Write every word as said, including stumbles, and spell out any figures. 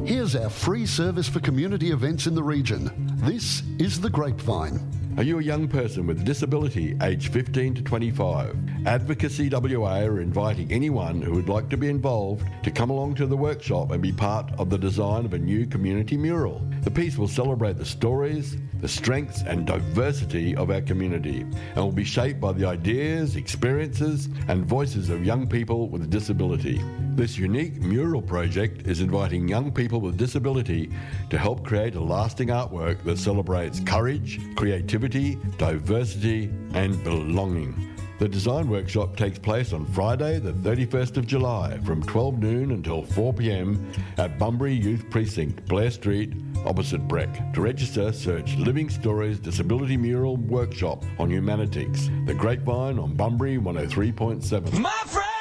Here's our free service for community events in the region. This is The Grapevine. Are you a young person with a disability aged fifteen to twenty-five? Advocacy W A are inviting anyone who would like to be involved to come along to the workshop and be part of the design of a new community mural. The piece will celebrate the stories, the strengths and diversity of our community and will be shaped by the ideas, experiences and voices of young people with disability. This unique mural project is inviting young people with disability to help create a lasting artwork that celebrates courage, creativity, diversity and belonging. The design workshop takes place on Friday the thirty-first of July from twelve noon until four p m at Bunbury Youth Precinct, Blair Street, opposite Breck. To register, search Living Stories Disability Mural Workshop on Humanitix. The Grapevine on Bunbury one oh three point seven. My friend!